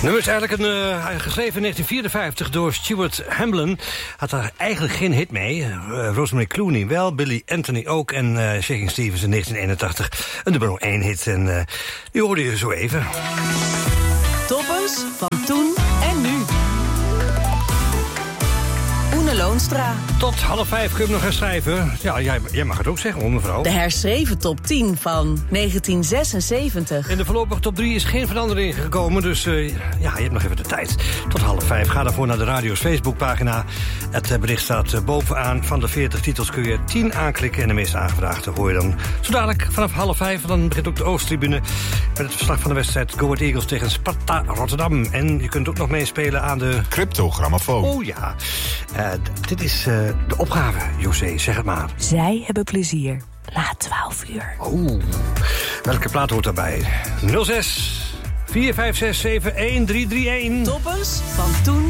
nummer is eigenlijk geschreven in 1954 door Stuart Hamblen. Had daar eigenlijk geen hit mee. Rosemary Clooney wel, Billy Anthony ook en Shaking Stevens in 1981 een nummer 1 hit. En die hoorde je zo even. Toppers van toen en nu. Oene Loonstra. Tot 4:30 kun je hem nog gaan schrijven. Ja, jij mag het ook zeggen, mevrouw. De herschreven top 10 van 1976. In de voorlopige top 3 is geen verandering gekomen, dus je hebt nog even de tijd. Tot 4:30. Ga daarvoor naar de radio's Facebookpagina. Het bericht staat bovenaan. Van de 40 titels kun je 10 aanklikken en de meest aangevraagde hoor je dan zo dadelijk vanaf 4:30. Dan begint ook de Oosttribune met het verslag van de wedstrijd Go Ahead Eagles tegen Sparta Rotterdam. En je kunt ook nog meespelen aan de Cryptogrammofoon. Oh ja. Dit is de opgave, José, zeg het maar. Zij hebben plezier. Na 12 uur. Oh, welke plaat hoort daarbij? 06 456 71331. Toppers van toen